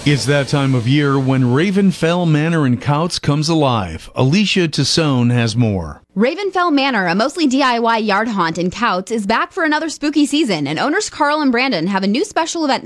It's that time of year when Ravenfell Manor in Couts comes alive. Alicia Tassone has more. Ravenfell Manor, a mostly DIY yard haunt in Couts, is back for another spooky season, and owners Carl and Brandon have a new special event